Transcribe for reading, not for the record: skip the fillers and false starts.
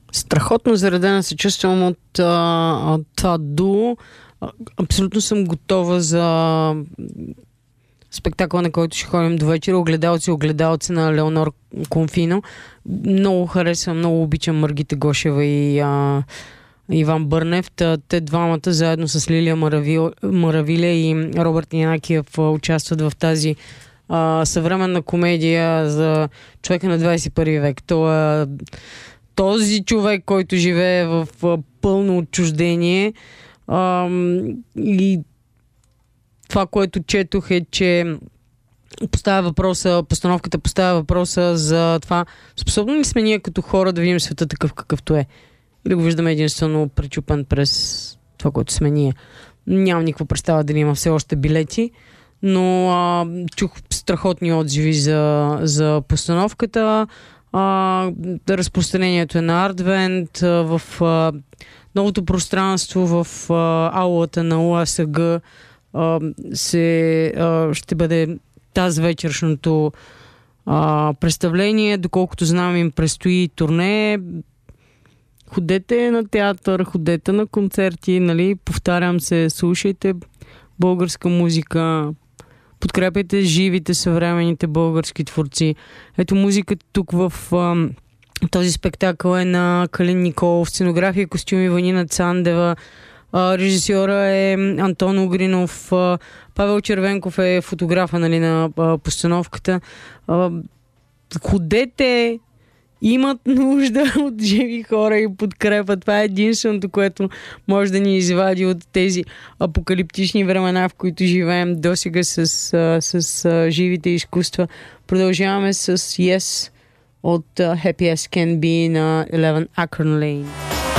Страхотно заредена се чувствам от това дуо. Абсолютно съм готова за спектакъл, на който ще ходим до вечера. Огледалци на Леонор Конфино. Много харесвам, много обичам Маргита Гошева и Иван Бърнев. Те двамата заедно с Лилия Маравиля и Робърт Янакиев участват в тази съвременна комедия за човека на 21 век. Този човек, който живее в пълно отчуждение, и това, което четох е, че постановката поставя въпроса за това, способни ли сме ние като хора да видим света такъв какъвто е? Или го виждаме единствено пречупен през това, което сме ние? Нямам никаква представа дали има все още билети, но чух страхотни отзиви за постановката. Разпространението е на Ардвент в новото пространство в аулата на УАСГ ще бъде тази вечершното представление. Доколкото знам, им предстои турне. Ходете на театър, ходете на концерти, нали? Повтарям се, слушайте българска музика, подкрепяйте живите, съвременните български творци. Ето музиката тук в този спектакъл е на Калин Николов, сценография, костюми Ванина Цандева, режисьора е Антон Угринов, Павел Червенков е фотографа, нали, на постановката. Ходете, имат нужда от живи хора и подкрепа. Това е единственото, което може да ни извади от тези апокалиптични времена, в които живеем досега с живите изкуства. Продължаваме с Yes от Happy As Can Be на 11 Akron Lane.